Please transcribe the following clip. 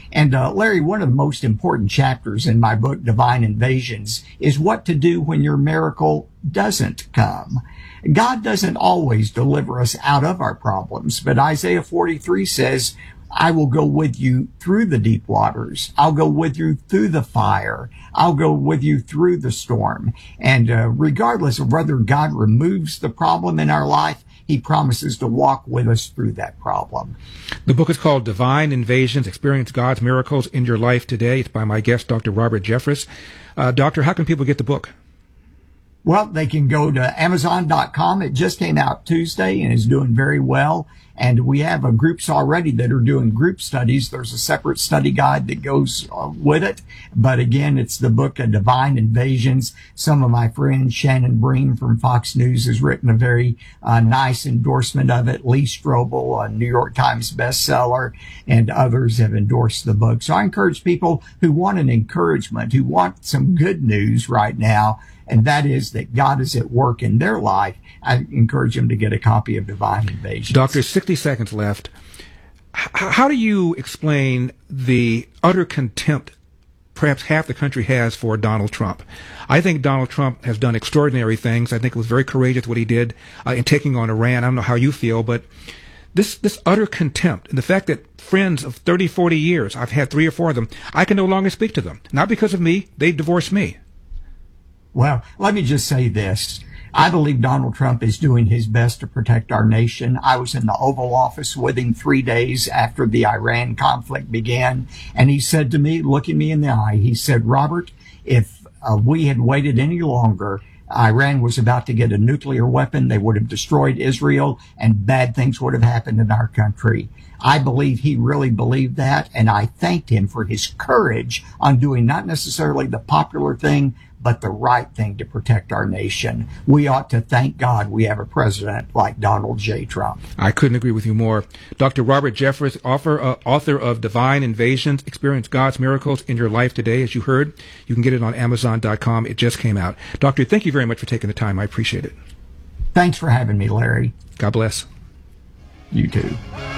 And Larry, one of the most important chapters in my book, Divine Invasions, is what to do when your miracle doesn't come. God doesn't always deliver us out of our problems, but Isaiah 43 says, I will go with you through the deep waters. I'll go with you through the fire. I'll go with you through the storm. And regardless of whether God removes the problem in our life, he promises to walk with us through that problem. The book is called Divine Invasions, Experience God's Miracles in Your Life Today. It's by my guest, Dr. Robert Jeffress. Doctor, how can people get the book? Well, they can go to Amazon.com. It just came out Tuesday and is doing very well. And we have groups already that are doing group studies. There's a separate study guide that goes with it. But again, it's the book of Divine Invasions. Some of my friends, Shannon Bream from Fox News, has written a very nice endorsement of it. Lee Strobel, a New York Times bestseller, and others have endorsed the book. So I encourage people who want an encouragement, who want some good news right now, and that is that God is at work in their life. I encourage them to get a copy of Divine Invasions. Doctor, 60 seconds left. How do you explain the utter contempt perhaps half the country has for Donald Trump? I think Donald Trump has done extraordinary things. I think it was very courageous what he did in taking on Iran. I don't know how you feel, but this utter contempt and the fact that friends of 30, 40 years, I've had 3 or 4 of them, I can no longer speak to them. Not because of me. They divorced me. Well, let me just say this. I believe Donald Trump is doing his best to protect our nation. I was in the Oval Office with him 3 days after the Iran conflict began, and he said to me, looking me in the eye, he said, Robert, if we had waited any longer, Iran was about to get a nuclear weapon. They would have destroyed Israel, and bad things would have happened in our country. I believe he really believed that, and I thanked him for his courage on doing not necessarily the popular thing, but the right thing to protect our nation. We ought to thank God we have a president like Donald J. Trump. I couldn't agree with you more. Dr. Robert Jeffress, author of Divine Invasions, Experience God's Miracles in Your Life Today. As you heard, you can get it on Amazon.com. It just came out. Doctor, thank you very much for taking the time. I appreciate it. Thanks for having me, Larry. God bless. You too.